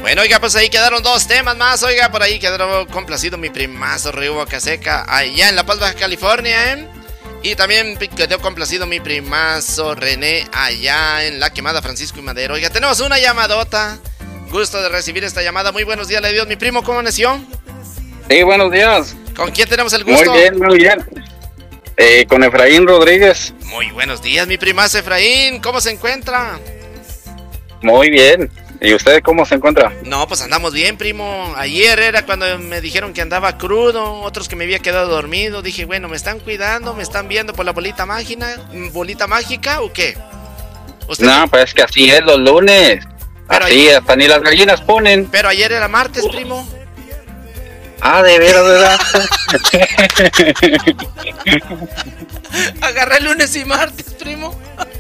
Bueno, oiga, pues ahí quedaron 2 temas más. Oiga, por ahí quedó complacido mi primazo Río Bocaseca, allá en La Paz, Baja California, ¿eh? Y también quedó complacido mi primazo René, allá en La Quemada, Francisco y Madero. Oiga, tenemos una llamadota. Gusto de recibir esta llamada. Muy buenos días, le dio mi primo. ¿Cómo nació? Sí, buenos días. ¿Con quién tenemos el gusto? Muy bien, muy bien. Con Efraín Rodríguez. Muy buenos días, mi primazo Efraín. ¿Cómo se encuentra? Muy bien. ¿Y usted cómo se encuentra? No, pues andamos bien, primo. Ayer era cuando me dijeron que andaba crudo, otros que me había quedado dormido. Dije, bueno, ¿me están cuidando? ¿Me están viendo por la bolita mágica o qué? No, pues es que así es los lunes. Pero así, ayer, hasta ni las gallinas ponen. Pero ayer era martes, primo. Ah, de veras, ¿verdad? Agarré lunes y martes, primo.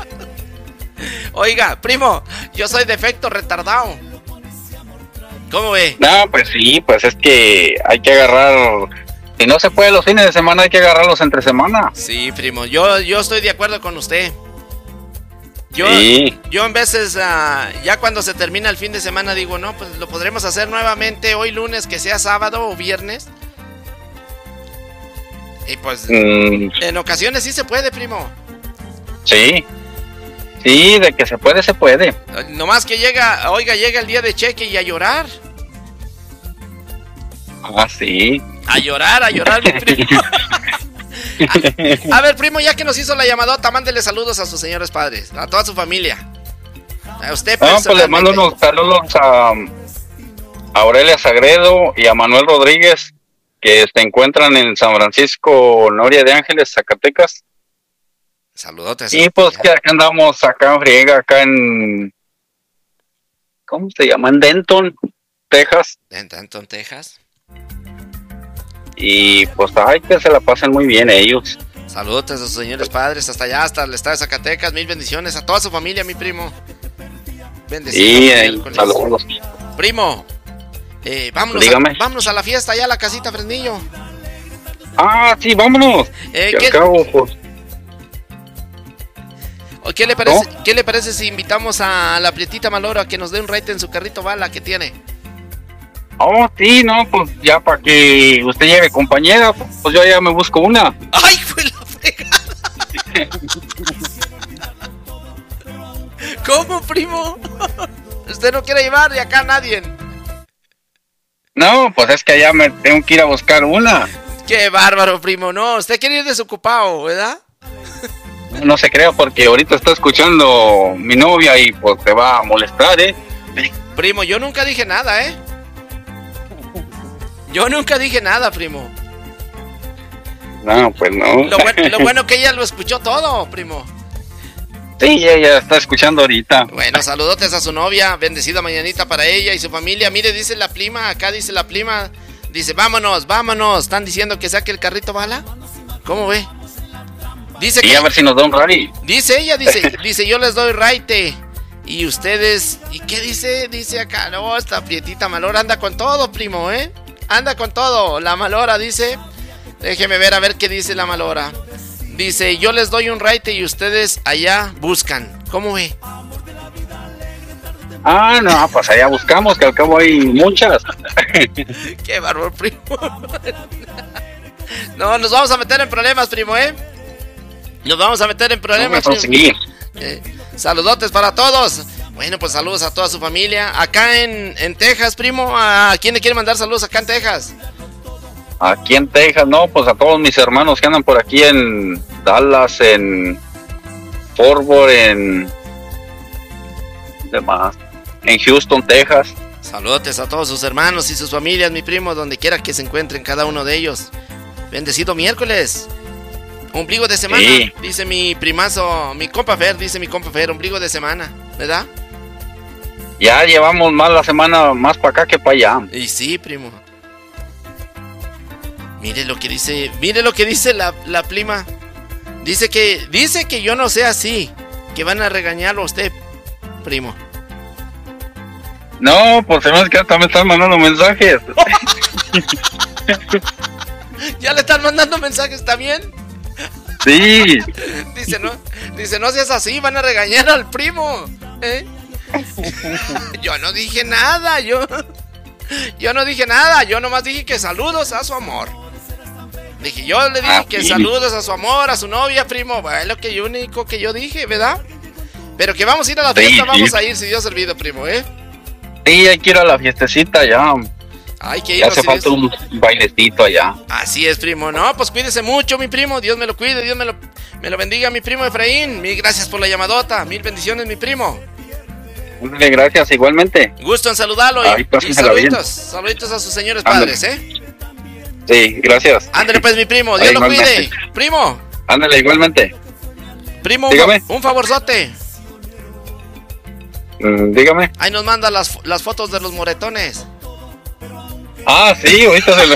Oiga, primo, yo soy de efecto retardado. ¿Cómo ve? No, pues sí, pues es que hay que agarrar. Si no se puede los fines de semana, hay que agarrarlos entre semana. Sí, primo, yo estoy de acuerdo con usted. Yo en veces, ya cuando se termina el fin de semana, digo, no, pues lo podremos hacer nuevamente hoy lunes, que sea sábado o viernes. Y pues, en ocasiones sí se puede, primo. Sí. Sí, de que se puede, se puede. Nomás que llega el día de cheque y a llorar. Ah, sí. A llorar, mi primo. A ver, primo, ya que nos hizo la llamadota, mándele saludos a sus señores padres, a toda su familia. A usted pues le mando unos saludos a Aurelia Sagredo y a Manuel Rodríguez, que se encuentran en San Francisco, Noria de Ángeles, Zacatecas. Saludotes. Y pues que andamos acá en friega, acá en... ¿Cómo se llama? En Denton, Texas. Denton, Texas. Y pues ay, que se la pasen muy bien ellos. Saludos a sus señores padres, hasta allá, hasta el estado de Zacatecas. Mil bendiciones a toda su familia, mi primo. Bendecidos. Saludos. Primo, vámonos a la fiesta allá a la casita Fresnillo. Ah, sí, vámonos. ¿Qué le parece si invitamos a la Prietita Malora a que nos dé un ride en su carrito bala que tiene? Oh, sí, no, pues ya para que usted lleve compañera, pues yo ya me busco una. ¡Ay, fue la fregada! ¿Cómo, primo? ¿Usted no quiere llevar de acá a nadie? No, pues es que allá me tengo que ir a buscar una. ¡Qué bárbaro, primo! No, usted quiere ir desocupado, ¿verdad? No se crea, porque ahorita está escuchando mi novia y pues te va a molestar, ¿eh? Primo, yo nunca dije nada, ¿eh? Yo nunca dije nada, primo. No, pues no. Lo bueno que ella lo escuchó todo, primo. Sí, ella está escuchando ahorita. Bueno, saludotes a su novia, bendecida mañanita para ella y su familia. Mire, dice la prima, acá dice la prima, dice, vámonos. ¿Están diciendo que saque el carrito bala? ¿Cómo ve? Dice que... a ver si nos da un rally. Dice ella, dice, yo les doy raite. Y ustedes, ¿y qué dice? Dice acá, no, esta Prietita Malora anda con todo, primo, ¿eh? Anda con todo, la Malora dice. Déjeme ver a ver qué dice la Malora. Dice, yo les doy un raite y ustedes allá buscan. ¿Cómo ve? Ah, no, pues allá buscamos, que al cabo hay muchas. Qué bárbaro, primo. No, nos vamos a meter en problemas, primo, ¿eh? Nos vamos a meter en problemas, primo. Saludotes para todos. Bueno, pues saludos a toda su familia. Acá en Texas, primo, ¿a quién le quiere mandar saludos acá en Texas? Aquí en Texas, no, pues a todos mis hermanos que andan por aquí en Dallas, en Fort Worth, en Houston, Texas. Saludotes a todos sus hermanos y sus familias, mi primo, donde quiera que se encuentren cada uno de ellos. Bendecido miércoles. Ombligo de semana, sí. Dice mi primazo, mi compa Fer, ombligo de semana, ¿verdad? Ya llevamos más la semana más para acá que para allá. Y sí, primo. Mire lo que dice la prima. Dice que yo no sé así, que van a regañarlo a usted, primo. No, pues se me hace que hasta me están mandando mensajes. ¿Ya le están mandando mensajes también? Sí. Dice, no seas así, van a regañar al primo, ¿eh? Yo no dije nada, yo no dije nada, yo nomás dije que saludos a su amor. Dije, yo le dije que saludos a su amor, a su novia, primo. Es lo que único que yo dije, ¿verdad? Pero que vamos a ir a la fiesta, vamos a ir, si Dios servido, primo, ¿eh? Sí, hay que ir a la fiestecita ya. Hay que ir. Ya hace falta un bailecito allá. Así es, primo. No, pues cuídese mucho, mi primo. Dios me lo cuide, Dios me lo bendiga, mi primo Efraín. Mil gracias por la llamadota. Mil bendiciones, mi primo. Muchas gracias, igualmente. Gusto en saludarlo. Y saluditos a sus señores padres, ¿eh? Sí, gracias. Ándale pues, mi primo. Dios lo cuide. Primo. Ándale, igualmente. Primo, un favorzote. Dígame. Ahí nos manda las fotos de los moretones. Ah, sí, ahorita se lo...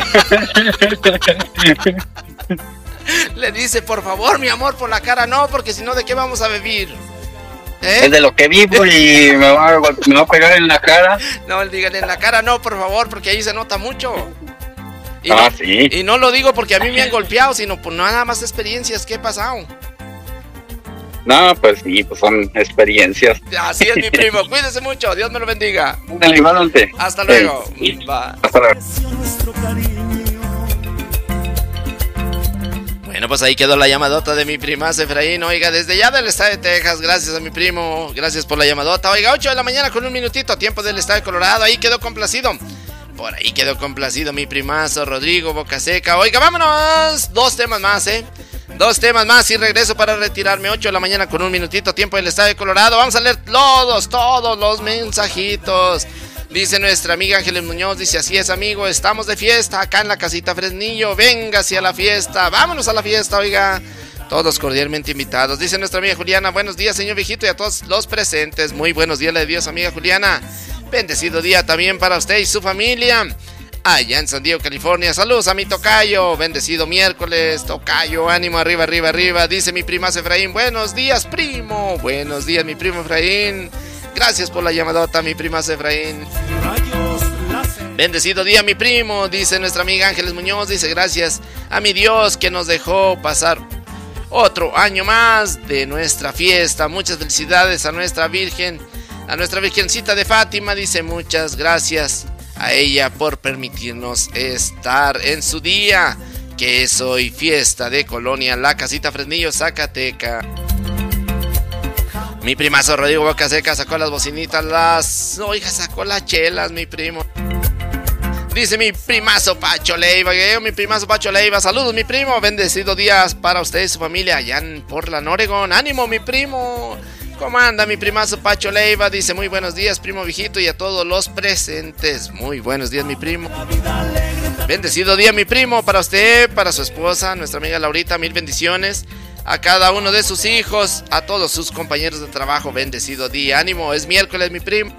Le dice, por favor, mi amor, por la cara no, porque si no, ¿de qué vamos a vivir? Es de lo que vivo y me va a pegar en la cara. No, díganle en la cara no, por favor, porque ahí se nota mucho. Y sí. Y no lo digo porque a mí me han golpeado, sino por nada más experiencias que he pasado. No, pues sí, pues son experiencias. Así es, mi primo. Cuídese mucho. Dios me lo bendiga. Igualmente. Hasta luego. Sí. Hasta luego. Bueno, pues ahí quedó la llamadota de mi primazo Efraín. Oiga, desde ya del estado de Texas. Gracias a mi primo. Gracias por la llamadota. Oiga, 8 de la mañana con un minutito. Tiempo del estado de Colorado. Ahí quedó complacido. Por ahí quedó complacido mi primazo Rodrigo Bocaseca. Oiga, vámonos. 2 temas más, 2 temas más y regreso para retirarme. 8 de la mañana con un minutito, tiempo del estado de Colorado. Vamos a leer todos los mensajitos. Dice nuestra amiga Ángeles Muñoz, dice, así es, amigo, estamos de fiesta acá en la casita Fresnillo. Véngase a la fiesta, vámonos a la fiesta, oiga. Todos cordialmente invitados. Dice nuestra amiga Juliana, buenos días, señor viejito, y a todos los presentes. Muy buenos días, de Dios, amiga Juliana. Bendecido día también para usted y su familia. Allá en San Diego, California. Saludos a mi tocayo. Bendecido miércoles, tocayo. Ánimo, arriba, arriba, arriba. Dice mi primazo Efraín. Buenos días, primo. Buenos días, mi primo Efraín. Gracias por la llamadota, mi primazo Efraín. Bendecido día, mi primo. Dice nuestra amiga Ángeles Muñoz. Dice, gracias a mi Dios que nos dejó pasar otro año más de nuestra fiesta. Muchas felicidades a nuestra Virgen, a nuestra Virgencita de Fátima. Dice, muchas gracias a ella por permitirnos estar en su día, que es hoy fiesta de Colonia La Casita Fresnillo, Zacateca. Mi primazo Rodrigo Bocaseca sacó las bocinitas, sacó las chelas, mi primo. Dice mi primazo Pacho Leiva, mi primazo Pacho Leiva, saludos mi primo, bendecido días para usted y su familia allá en Portland, Oregon. Ánimo mi primo. ¿Cómo anda mi primazo Pacho Leiva? Dice, muy buenos días, primo viejito, y a todos los presentes. Muy buenos días, mi primo. Bendecido día, mi primo, para usted, para su esposa, nuestra amiga Laurita, mil bendiciones. A cada uno de sus hijos, a todos sus compañeros de trabajo, bendecido día. Ánimo, es miércoles, mi primo.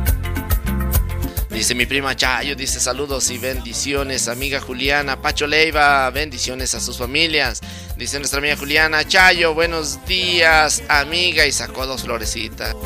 Dice mi prima Chayo, dice, saludos y bendiciones, amiga Juliana. Pacho Leiva, bendiciones a sus familias. Dice nuestra amiga Juliana, Chayo, buenos días, amiga, y sacó 2 florecitas.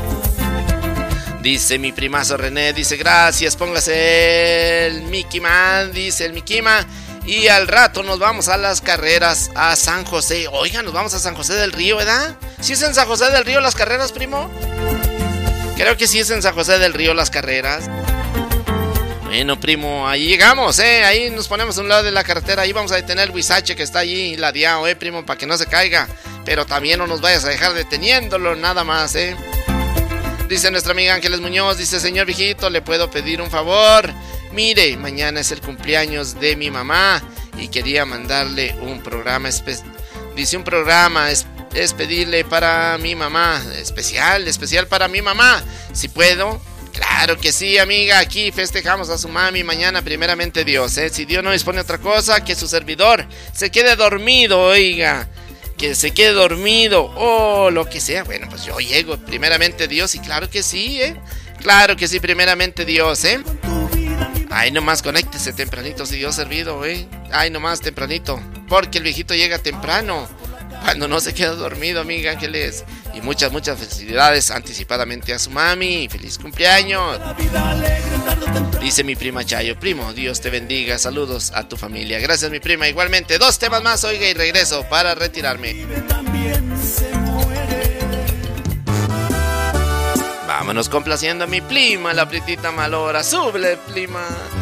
Dice mi primazo René, dice, gracias, póngase el Mickey Man, dice el Mickey Man. Y al rato nos vamos a las carreras a San José. Oiga, nos vamos a San José del Río, ¿verdad? ¿Sí es en San José del Río las carreras, primo? Creo que sí es en San José del Río las carreras. Bueno, primo, ahí llegamos, ahí nos ponemos a un lado de la carretera. Ahí vamos a detener el huizache que está allí ladeado, primo, para que no se caiga. Pero también no nos vayas a dejar deteniéndolo, nada más, Dice nuestra amiga Ángeles Muñoz, dice, señor viejito, ¿le puedo pedir un favor? Mire, mañana es el cumpleaños de mi mamá y quería mandarle un programa dice, un programa es pedirle para mi mamá, especial para mi mamá. Si puedo. Claro que sí, amiga, aquí festejamos a su mami mañana, primeramente Dios, Si Dios no dispone otra cosa, que su servidor se quede dormido, oiga, que se quede dormido, o lo que sea. Bueno, pues yo llego, primeramente Dios, y claro que sí, claro que sí, primeramente Dios, Ay, nomás conéctese tempranito, si Dios servido, Ay, nomás tempranito, porque el viejito llega temprano, cuando no se queda dormido, amiga Ángeles. Y muchas felicidades anticipadamente a su mami. Feliz cumpleaños. Dice mi prima Chayo, primo, Dios te bendiga. Saludos a tu familia. Gracias, mi prima. Igualmente, 2 temas más, oiga, y regreso para retirarme. Vámonos complaciendo a mi prima, la Pritita Malora. ¡Súbele, prima!